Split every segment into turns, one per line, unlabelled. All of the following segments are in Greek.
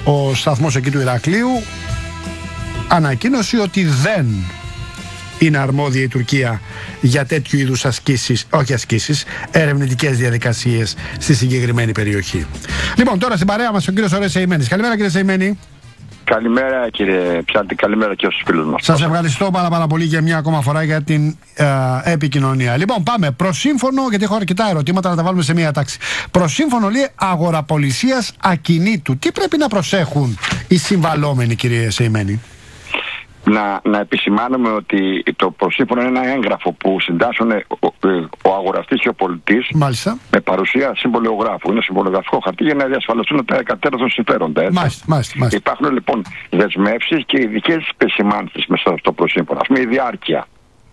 ο σταθμός εκεί του Ηρακλείου, ανακοίνωσε ότι δεν είναι αρμόδια η Τουρκία για τέτοιου είδους ερευνητικές διαδικασίες στη συγκεκριμένη περιοχή. Λοιπόν, τώρα στην παρέα μας ο κύριος Ωρές Σεϊμένης. Καλημέρα, κύριε Σεϊμένη.
Καλημέρα, κύριε Ψάλτη, καλημέρα και στους φίλους μας.
Σας ευχαριστώ πάρα πολύ για μια ακόμα φορά για την επικοινωνία. Λοιπόν, πάμε προς σύμφωνο, γιατί έχω αρκετά ερωτήματα να τα βάλουμε σε μια τάξη. Προς σύμφωνο, λέει, αγοραπολισίας ακινήτου. Τι πρέπει να προσέχουν οι συμβαλόμενοι, κύριε Σεϊμένη?
Να επισημάνουμε ότι το προσύμφωνο είναι ένα έγγραφο που συντάσσουν ο αγοραστής και ο πολιτής.
Μάλιστα.
Με παρουσία συμβολιογράφου. Είναι συμβολογραφικό χαρτί για να διασφαλιστούν τα εκατέρωθεν συμφέροντα.
Μάλιστα.
Υπάρχουν λοιπόν δεσμεύσεις και ειδικές επισημάνσεις μέσα στο προσύμφωνο. Ας πούμε η διάρκεια.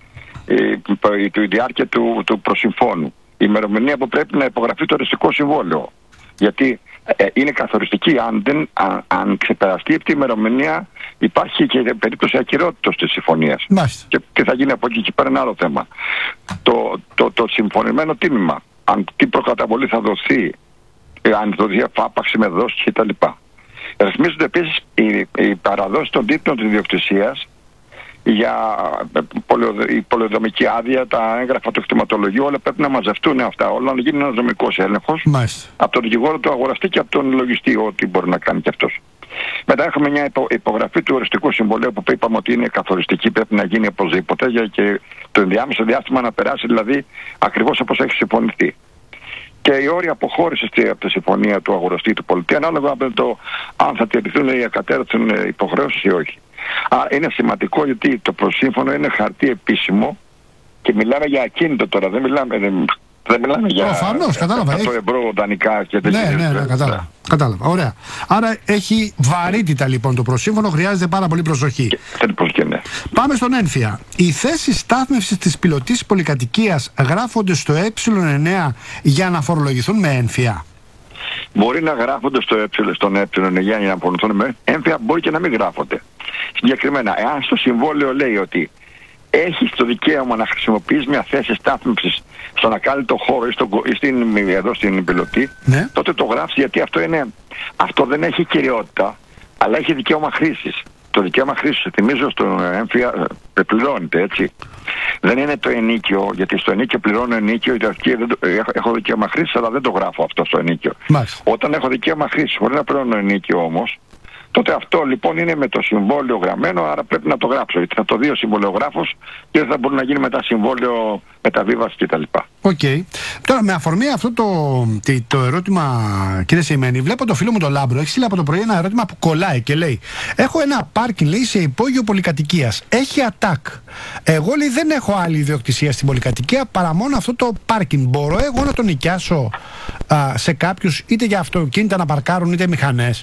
Η διάρκεια του προσυμφώνου. Η ημερομηνία που πρέπει να υπογραφεί το οριστικό συμβόλαιο. Γιατί είναι καθοριστική. Αν ξεπεραστεί αυτή η ημερομηνία, υπάρχει και περίπτωση ακυρότητας της συμφωνίας. Και τι θα γίνει από εκεί και πέρα, ένα άλλο θέμα. Το συμφωνημένο τίμημα, τι προκαταβολή θα δοθεί, αν δοθεί αφάπαξη με δόσεις κτλ. Ρυθμίζονται επίσης οι παραδόσεις των τίτλων της ιδιοκτησίας για η πολεοδομική άδεια, τα έγγραφα του κτηματολογίου, όλα πρέπει να μαζευτούν αυτά. Όλα να γίνει ένας δομικός έλεγχος από τον δικηγόρο του αγοραστή και από τον λογιστή, ό,τι μπορεί να κάνει και αυτός. Μετά έχουμε μια υπογραφή του οριστικού συμβολέου που είπαμε ότι είναι καθοριστική, πρέπει να γίνει οπωσδήποτε και το ενδιάμεσο διάστημα να περάσει δηλαδή ακριβώς όπως έχει συμφωνηθεί. Και οι όροι αποχώρησης από τη συμφωνία του αγοραστή του πολιτή, ανάλογα με το αν θα τηρηθούν οι ακατέρωθεν υποχρεώσεις ή όχι. Άρα είναι σημαντικό, γιατί το προσύμφωνο είναι χαρτί επίσημο και μιλάμε για ακίνητο τώρα, δεν μιλάμε για
προφανώς, κατάλαβα.
100 ευρώ δανεικά και τέτοια.
Ναι, κατάλαβα. Ωραία. Άρα έχει βαρύτητα λοιπόν το προσύμφωνο, χρειάζεται πάρα πολύ προσοχή.
Ναι.
Πάμε στον έμφυα. Οι θέσεις στάθμευσης της πιλωτής πολυκατοικίας γράφονται στο ε9 για να φορολογηθούν με έμφυα?
Μπορεί να γράφονται στον ε9 για να φορολογηθούν με έμφυα, μπορεί και να μην γράφονται. Συγκεκριμένα, εάν στο συμβόλαιο λέει ότι έχεις το δικαίωμα να χρησιμοποιείς μια θέση στάθμευσης στον ακάλυπτο χώρο ή εδώ στην πιλωτή, τότε το γράφεις, γιατί αυτό δεν έχει κυριότητα, αλλά έχει δικαίωμα χρήσης. Το δικαίωμα χρήσης, θυμίζω, στον έμφυα πληρώνεται, έτσι. Δεν είναι το ενίκιο, γιατί στο ενίκιο πληρώνω ενίκιο, έχω δικαίωμα χρήσης, αλλά δεν το γράφω αυτό στο ενίκιο. Όταν έχω δικαίωμα χρήσης, χωρίς να πληρώνω ενίκιο όμως, τότε αυτό λοιπόν είναι με το συμβόλαιο γραμμένο, άρα πρέπει να το γράψω. Γιατί θα το δει ο συμβολιογράφος και δεν θα μπορεί να γίνει μετά συμβόλαιο μεταβίβαση κτλ.
Τώρα, με αφορμή αυτό το ερώτημα, κύριε Σεϊμένη, βλέπω το φίλο μου τον Λάμπρο. Έχει στείλει από το πρωί ένα ερώτημα που κολλάει και λέει: έχω ένα πάρκινγκ, λέει, σε υπόγειο πολυκατοικίας. Έχει ατάκ. Εγώ, λέει, δεν έχω άλλη ιδιοκτησία στην πολυκατοικία παρά μόνο αυτό το πάρκινγκ. Μπορώ εγώ να το νοικιάσω σε κάποιους, είτε για αυτοκίνητα να παρκάρουν, είτε μηχανές?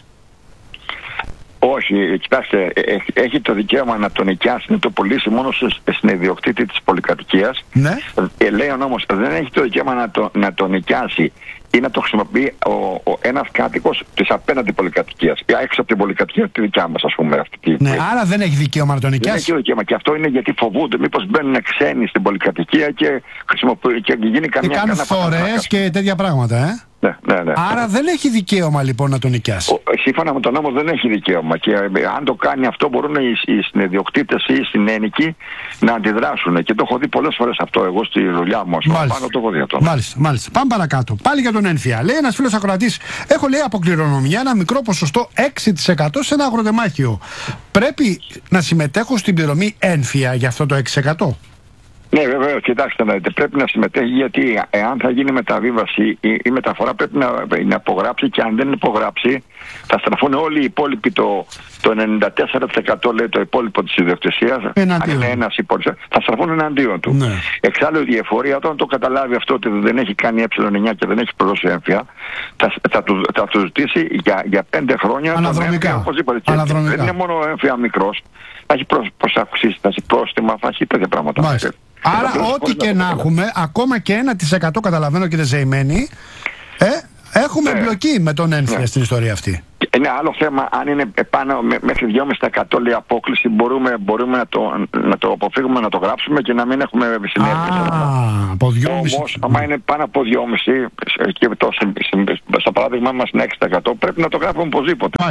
Όχι, κοιτάξτε, έχει το δικαίωμα να το νοικιάσει, να το πωλήσει μόνο στην ιδιοκτήτη της πολυκατοικίας. Λέει ο νόμος, δεν έχει το δικαίωμα να το νοικιάσει ή να το χρησιμοποιεί ένας κάτοικος της απέναντι πολυκατοικίας. Έξω από την πολυκατοικία τη δικιά μας, ας πούμε.
Άρα δεν έχει δικαίωμα να το νοικιάσει.
Δεν έχει δικαίωμα, και αυτό είναι γιατί φοβούνται μήπως μπαίνουν ξένοι στην πολυκατοικία και γίνει καμιά.
Και κάνουν φορές και τέτοια πράγματα,
Ναι.
Άρα δεν έχει δικαίωμα λοιπόν να τον νοικιάσει.
Σύμφωνα με τον νόμο δεν έχει δικαίωμα, και αν το κάνει αυτό μπορούν οι συνειδιοκτήτες ή οι συνένικοι να αντιδράσουν, και το έχω δει πολλές φορές αυτό εγώ στη δουλειά μου. Πάνω το έχω δει αυτό.
Μάλιστα. Πάμε παρακάτω. Πάλι για τον έμφυα. Λέει ένας φίλος ακροατής: έχω, λέει, από κληρονομιά ένα μικρό ποσοστό 6% σε ένα αγροτεμάχιο. Πρέπει να συμμετέχω στην πληρωμή έμφυα για αυτό το 6%?
Ναι, βεβαίως, κοιτάξτε να δείτε, πρέπει να συμμετέχει, γιατί εάν θα γίνει μεταβίβαση ή μεταφορά πρέπει να υπογράψει, και αν δεν υπογράψει θα στραφούν όλοι οι υπόλοιποι, το 94% λέει το υπόλοιπο της ιδιοκτησίας, αν είναι ένας υπόλοιπος, θα στραφούν εναντίον του. Εξάλλου η εφορία, όταν το καταλάβει αυτό ότι δεν έχει κάνει ε9 και δεν έχει προδώσει έμφυα, θα του ζητήσει για 5 χρόνια
αναδρομικά.
Δεν είναι μόνο έμφυα μικρός, θα έχει προσαυξήσει, θα έχει πρόστιμα, θα έχει τέτοια πράγματα.
Άρα ό,τι και να έχουμε, ακόμα και 1% καταλαβαίνω, κύριε Σεϊμένη, έχουμε εμπλοκή με τον έμφυα στην ιστορία αυτή.
Είναι άλλο θέμα αν είναι πάνω μέχρι 2,5% λέει απόκληση, μπορούμε να το αποφύγουμε, να το γράψουμε και να μην έχουμε συνέπειες. Όμως, άμα είναι πάνω από 2,5% και στο παράδειγμα μας είναι 6%, πρέπει να το γράφουμε οπωσδήποτε.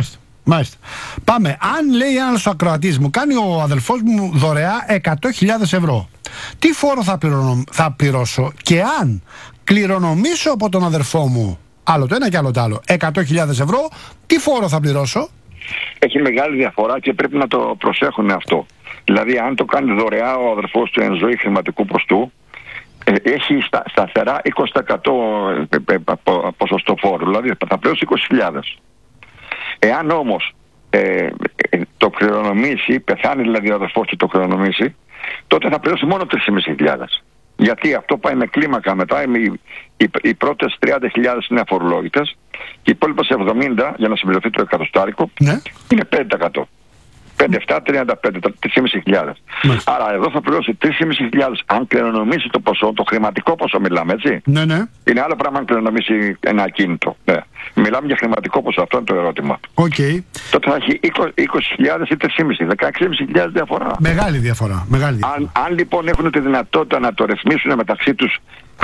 Μάλιστα. Πάμε. Αν λέει ένας ακροατής μου, κάνει ο αδελφός μου δωρεά 100.000 ευρώ, τι φόρο θα πληρώσω, και αν κληρονομήσω από τον αδελφό μου άλλο το ένα και άλλο το άλλο 100.000 ευρώ, τι φόρο θα πληρώσω?
Έχει μεγάλη διαφορά και πρέπει να το προσέχουν αυτό. Δηλαδή, αν το κάνει δωρεά ο αδερφός του εν ζωή χρηματικού ποστού, έχει σταθερά 20% ποσοστό φόρου, δηλαδή θα πληρώσει 20.000. Εάν όμως το κληρονομήσει, πεθάνει δηλαδή ο αδερφός του το κληρονομήσει, τότε θα πληρώσει μόνο 3.500. Γιατί αυτό πάει με κλίμακα μετά. Οι πρώτες 30.000 είναι αφορολόγητες και οι υπόλοιπες 70 για να συμπληρωθεί το εκατοστάρικο, ναι, είναι 5%. 5-7-35, 3.500. Άρα εδώ θα πληρώσει 3.500 αν κληρονομήσει το ποσό, το χρηματικό ποσό μιλάμε, έτσι.
Ναι, ναι.
Είναι άλλο πράγμα αν κληρονομήσει ένα ακίνητο. Ναι. Μιλάμε για χρηματικό ποσό, αυτό είναι το ερώτημα.
Okay.
Τότε θα έχει 20.000 ή 3.500, 16.500 διαφορά.
Μεγάλη διαφορά. Μεγάλη διαφορά.
Αν λοιπόν έχουν τη δυνατότητα να το ρυθμίσουν μεταξύ τους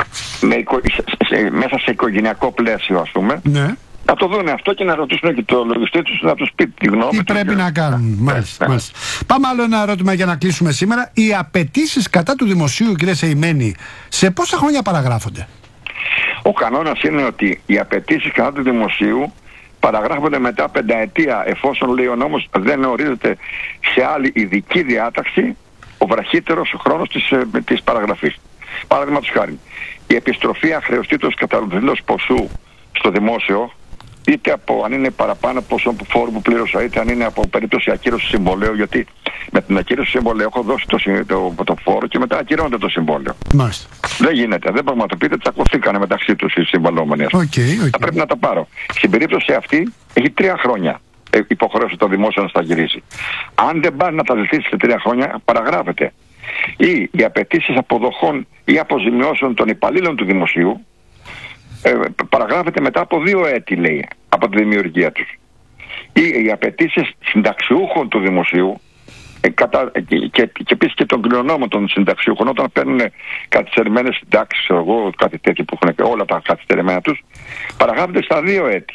μέσα σε οικογενειακό πλαίσιο, ας πούμε, ναι, να το δουν αυτό και να ρωτήσουν και το λογιστή τους να τους πει τη γνώμη.
Τι πρέπει να κάνουν. Μάλιστα, μάλιστα. Πάμε άλλο ένα ερώτημα για να κλείσουμε σήμερα. Οι απαιτήσεις κατά του δημοσίου, κύριε Σεϊμένη, σε πόσα χρόνια παραγράφονται?
Ο κανόνας είναι ότι οι απαιτήσεις κατά του δημοσίου παραγράφονται μετά 5 ετία, εφόσον, λέει ο νόμος, δεν ορίζεται σε άλλη ειδική διάταξη ο βραχύτερος χρόνος της παραγραφής. Παραδείγματος χάρη, η επιστροφή αχρεωστήτως καταναλωτρινός ποσού στο δημόσιο, είτε από αν είναι παραπάνω ποσό φόρου που πλήρωσα, είτε αν είναι από περίπτωση ακύρωση συμβολέου, γιατί με την ακύρωση συμβολέου έχω δώσει το φόρο και μετά ακυρώνεται το συμβόλαιο.
Μάλιστα.
Δεν γίνεται, δεν πραγματοποιείται, τσακωθήκανε μεταξύ τους οι συμβαλόμενοι. Θα πρέπει να τα πάρω. Στην περίπτωση αυτή έχει 3 χρόνια υποχρέωση το δημόσιο να στα γυρίσει. Αν δεν πάει να τα ζητήσει σε 3 χρόνια, παραγράφεται. Ή οι απαιτήσεις αποδοχών ή αποζημιώσεων των υπαλλήλων του δημοσίου παραγράφεται μετά από 2 έτη, λέει, από τη δημιουργία τους. Ή οι απαιτήσεις συνταξιούχων του δημοσίου και επίσης και των κληρονόμων των συνταξιούχων, όταν παίρνουν καθυστερημένες συντάξεις, κάτι τέτοιο που έχουν όλα τα καθυστερημένα τους, παραγράφεται στα 2 έτη.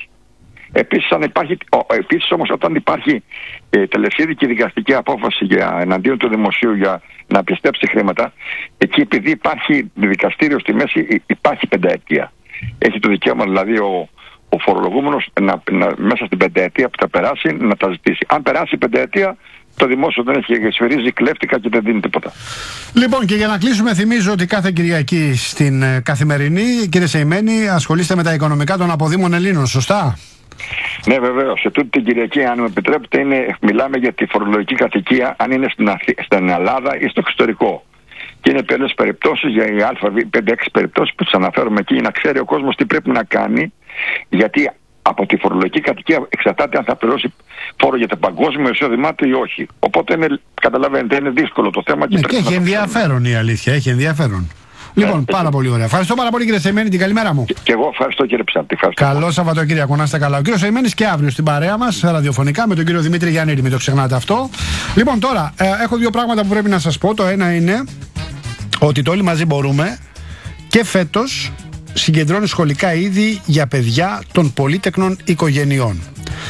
Επίσης όμως όταν υπάρχει τελεσίδικη δικαστική απόφαση εναντίον του δημοσίου για να πιστέψει χρήματα, εκεί επειδή υπάρχει δικαστήριο στη μέση, υπάρχει 5 ετία. Έχει το δικαίωμα δηλαδή ο φορολογούμενος μέσα στην 5 ετία που θα περάσει να τα ζητήσει. Αν περάσει 5 ετία, το δημόσιο δεν έχει, σφυρίζει κλέφτικα και δεν δίνει τίποτα. Λοιπόν, και για να κλείσουμε, θυμίζω ότι κάθε Κυριακή στην Καθημερινή, κύριε Σεϊμένη, ασχολείστε με τα οικονομικά των αποδήμων Ελλήνων, σωστά? Ναι, βεβαίως. Σε τούτη την Κυριακή, αν μου επιτρέπετε, μιλάμε για τη φορολογική κατοικία, αν είναι στην Ελλάδα ή στο εξωτερικό. Και είναι πολλές περιπτώσεις, για οι 5-6 περιπτώσεις που τις αναφέρουμε εκεί, για να ξέρει ο κόσμος τι πρέπει να κάνει, γιατί από τη φορολογική κατοικία εξαρτάται αν θα πληρώσει φόρο για το παγκόσμιο εισόδημά του ή όχι. Οπότε καταλαβαίνετε, είναι δύσκολο το θέμα. Και έχει ενδιαφέρον η αλήθεια, έχει ενδιαφέρον. Λοιπόν, πάρα πολύ ωραία. Ευχαριστώ πάρα πολύ, κύριε Σεϊμένη, την καλημέρα μου. Και εγώ ευχαριστώ, κύριε Ψάρτη. Καλό Σαββατοκύριακο, να είστε καλά. Ο κύριος Σεϊμένης και αύριο στην παρέα μας, ραδιοφωνικά, με τον κύριο Δημήτρη Γιαννίδη, μην το ξεχνάτε αυτό. Λοιπόν, τώρα έχω 2 πράγματα που πρέπει να σας πω. Το ένα είναι ότι το Όλοι Μαζί Μπορούμε και φέτος συγκεντρώνει σχολικά είδη για παιδιά των πολύτεκνων οικογενειών.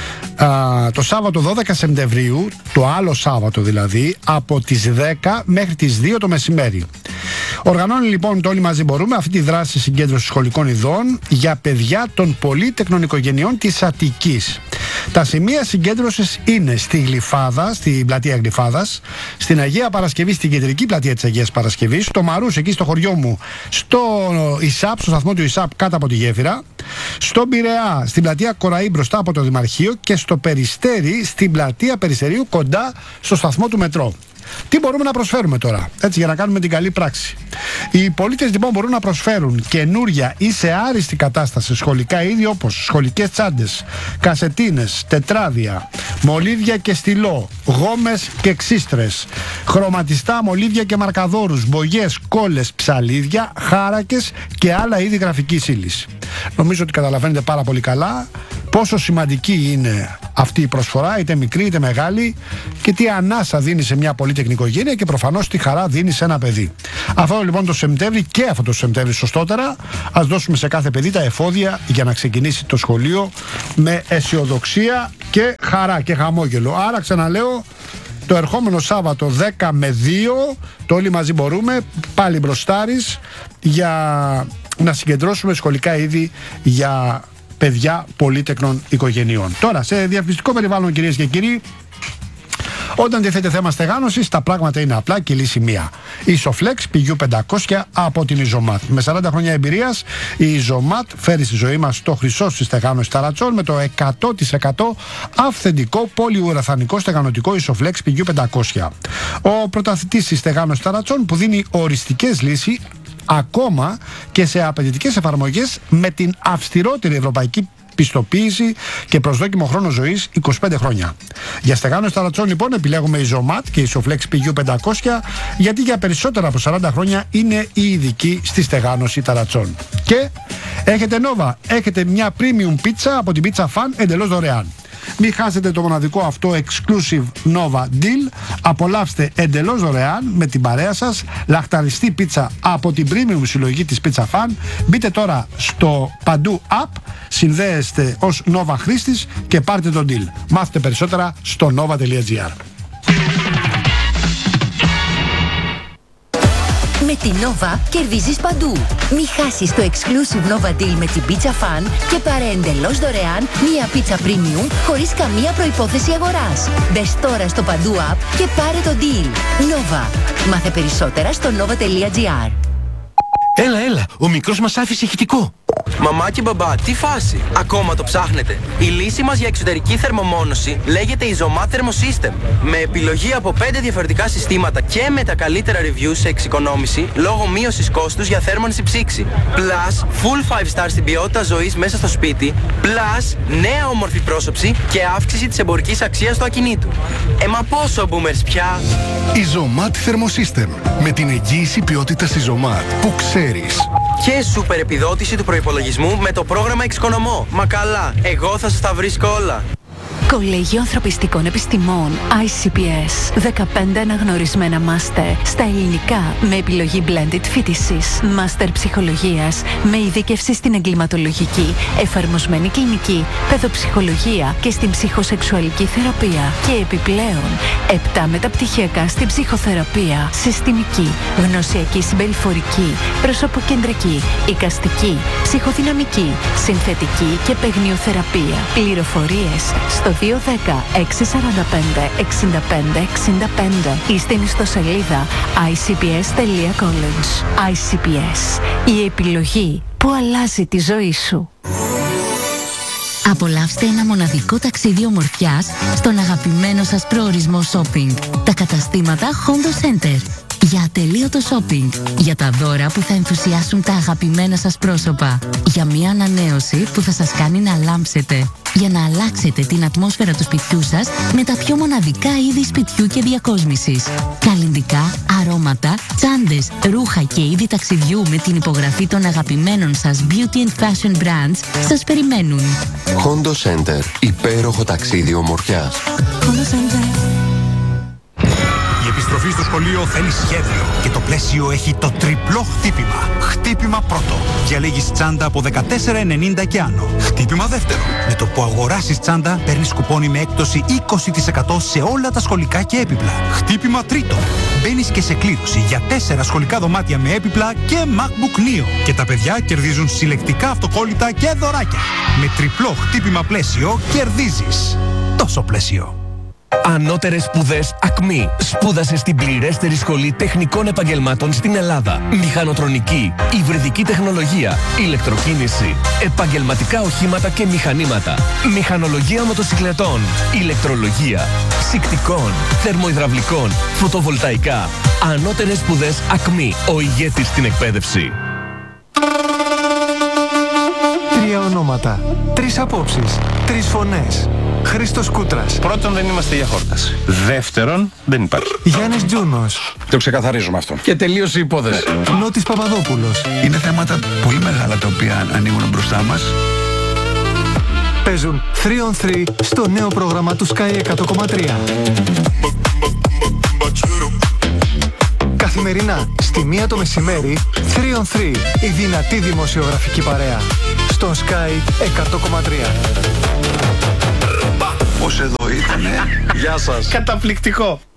Το Σάββατο 12 Σεπτεμβρίου, το άλλο Σάββατο δηλαδή, από τις 10 μέχρι τις 2 το μεσημέρι. Οργανώνει λοιπόν το Όλοι Μαζί Μπορούμε αυτή τη δράση συγκέντρωση σχολικών ειδών για παιδιά των πολύτεκνων οικογενειών της Αττικής. Τα σημεία συγκέντρωσης είναι στη Γλυφάδα, στην πλατεία Γλυφάδας, στην Αγία Παρασκευή, στην κεντρική πλατεία της Αγίας Παρασκευής, στο Μαρούς, εκεί στο χωριό μου, στο ΙΣΑΠ, στο σταθμό του ΙΣΑΠ κάτω από τη γέφυρα, στον Πειραιά, στην πλατεία Κοραή μπροστά από το Δημαρχείο και στο Περιστέρι, στην πλατεία Περιστερίου κοντά στο σταθμό του μετρό. Τι μπορούμε να προσφέρουμε τώρα, έτσι, για να κάνουμε την καλή πράξη? Οι πολίτες λοιπόν μπορούν να προσφέρουν καινούρια ή σε άριστη κατάσταση σχολικά είδη, όπως σχολικές τσάντες, κασετίνες, τετράδια, μολύβια και στυλό, γόμες και ξύστρες, χρωματιστά μολύβια και μαρκαδόρους, μπογιές, κόλλες, ψαλίδια, χάρακες και άλλα είδη γραφικής ύλης. Νομίζω ότι καταλαβαίνετε πάρα πολύ καλά
πόσο σημαντική είναι αυτή η προσφορά, είτε μικρή είτε μεγάλη, και τι ανάσα δίνει σε μια πολύτεκνη οικογένεια και προφανώς τι χαρά δίνει σε ένα παιδί. Αυτό λοιπόν το Σεπτέμβρη, και αυτό το Σεπτέμβρη σωστότερα, ας δώσουμε σε κάθε παιδί τα εφόδια για να ξεκινήσει το σχολείο με αισιοδοξία και χαρά και χαμόγελο. Άρα ξαναλέω, το ερχόμενο Σάββατο 10 με 2, το όλοι μαζί μπορούμε, πάλι μπροστάρις, για να συγκεντρώσουμε σχολικά είδη για παιδιά πολύτεκνων οικογενειών. Τώρα, σε διαφημιστικό περιβάλλον, κυρίες και κύριοι, όταν τίθεται θέμα στεγάνωσης, τα πράγματα είναι απλά και η λύση μία. Η Isoflex PU500 από την Isomat. Με 40 χρόνια εμπειρίας, η Isomat φέρει στη ζωή μας το χρυσό στη στεγάνωση ταρατσών με το 100% αυθεντικό πολυουραθανικό στεγανωτικό Isoflex PU500. Ο πρωταθλητής στη στεγάνωση ταρατσών που δίνει οριστικές λύσεις ακόμα και σε απαιτητικές εφαρμογές με την αυστηρότερη ευρωπαϊκή πιστοποίηση και προσδόκιμο χρόνο ζωής 25 χρόνια. Για στεγάνωση ταρατσών λοιπόν επιλέγουμε Isomat και Isoflex PU500, γιατί για περισσότερα από 40 χρόνια είναι η ειδική στη στεγάνωση ταρατσών. Και έχετε Nova, έχετε μια premium πίτσα από την Pizza Fan εντελώς δωρεάν. Μην χάσετε το μοναδικό αυτό exclusive Nova Deal. Απολαύστε εντελώς δωρεάν με την παρέα σας λαχταριστή πίτσα από την premium συλλογή της Pizza Fan. Μπείτε τώρα στο Παντού App, συνδέεστε ως Nova χρήστης και πάρτε το deal. Μάθετε περισσότερα στο nova.gr.
Με την Nova κερδίζεις παντού. Μη χάσεις το exclusive Nova Deal με την Pizza Fan και πάρε εντελώς δωρεάν μία πίτσα premium χωρίς καμία προϋπόθεση αγοράς. Μπες τώρα στο Παντού App και πάρε το deal. Nova. Μάθε περισσότερα στο nova.gr.
Έλα, ο μικρός μας άφησε ηχητικό.
Μαμά και μπαμπά, τι φάση! Ακόμα το ψάχνετε? Η λύση μας για εξωτερική θερμομόνωση λέγεται Isomat Thermosystem. Με επιλογή από 5 διαφορετικά συστήματα και με τα καλύτερα reviews σε εξοικονόμηση λόγω μείωσης κόστους για θέρμανση ψήξη. Plus, full 5 star στην ποιότητα ζωής μέσα στο σπίτι. Plus, νέα όμορφη πρόσωψη και αύξηση της εμπορικής αξίας του ακινήτου. Μα πόσο boomers πια!
Isomat Thermosystem. Με την εγγύηση ποιότητας Isomat που ξέρεις.
Και σούπερ επιδότηση του προϋπολογισμού με το πρόγραμμα Εξοικονομώ. Μα καλά, εγώ θα σας τα βρίσκω όλα.
Κολέγιο Ανθρωπιστικών Επιστημών ICPS. 15 αναγνωρισμένα μάστερ στα ελληνικά με επιλογή blended φοιτησης. Μάστερ ψυχολογίας με ειδίκευση στην εγκληματολογική, εφαρμοσμένη κλινική, παιδοψυχολογία και στην ψυχοσεξουαλική θεραπεία. Και επιπλέον 7 μεταπτυχιακά στην ψυχοθεραπεία, συστημική, γνωσιακή συμπεριφορική, προσωποκεντρική, εικαστική, ψυχοδυναμική, συνθετική και παιγνιοθεραπεία. Πληροφορίες στο 210 645 65 65 ή στην ιστοσελίδα icps.college. ICPS. Η επιλογή που αλλάζει τη ζωή σου.
Απολαύστε ένα μοναδικό ταξίδι ομορφιάς στον αγαπημένο σας προορισμό shopping. Τα καταστήματα Hondo Center. Για ατελείωτο shopping. Για τα δώρα που θα ενθουσιάσουν τα αγαπημένα σας πρόσωπα. Για μια ανανέωση που θα σας κάνει να λάμψετε. Για να αλλάξετε την ατμόσφαιρα του σπιτιού σας με τα πιο μοναδικά είδη σπιτιού και διακόσμησης. Καλλυντικά, αρώματα, τσάντες, ρούχα και είδη ταξιδιού με την υπογραφή των αγαπημένων σας beauty and fashion brands σας περιμένουν.
Hondo Center. Υπέροχο ταξίδι ομορφιάς.
Hondo Center.
Η επιστροφή στο σχολείο θέλει σχέδιο και το πλαίσιο έχει το τριπλό χτύπημα. Χτύπημα πρώτο. Διαλέγεις τσάντα από 14,90 και άνω. Χτύπημα δεύτερο. Με το που αγοράσεις τσάντα παίρνεις κουπόνι με έκπτωση 20% σε όλα τα σχολικά και έπιπλα. Χτύπημα τρίτο. Μπαίνεις και σε κλήρωση για 4 σχολικά δωμάτια με έπιπλα και MacBook Neo. Και τα παιδιά κερδίζουν συλλεκτικά αυτοκόλλητα και δωράκια. Με τριπλό χτύπημα πλαίσιο κερδίζεις. Τόσο πλαίσιο.
Ανώτερες σπουδές ΑΚΜΗ. Σπούδασε στην πληρέστερη σχολή τεχνικών επαγγελμάτων στην Ελλάδα. Μηχανοτρονική, υβριδική τεχνολογία, ηλεκτροκίνηση, επαγγελματικά οχήματα και μηχανήματα, μηχανολογία μοτοσυκλετών, ηλεκτρολογία, ψυκτικών, θερμοϊδραυλικών, φωτοβολταϊκά. Ανώτερες σπουδές ΑΚΜΗ. Ο ηγέτης στην εκπαίδευση.
3 ονόματα, 3 απόψεις, 3 φωνές. Χρήστος Κούτρας.
Πρώτον, δεν είμαστε για χόρταση. Δεύτερον, δεν υπάρχει.
Γιάννης Τζούνος.
Το ξεκαθαρίζουμε αυτό. Και τελείωσε η υπόθεση.
Νότης Παπαδόπουλος.
Είναι θέματα πολύ μεγάλα τα οποία ανοίγουν μπροστά μας.
παίζουν 3 on 3 στο νέο πρόγραμμα του Sky 100,3. Καθημερινά, στη 1 το μεσημέρι, 3 on 3, η δυνατή δημοσιογραφική παρέα. Στον Sky 100,3.
Πώς εδώ ήτανε. Γεια σας.
Καταπληκτικό.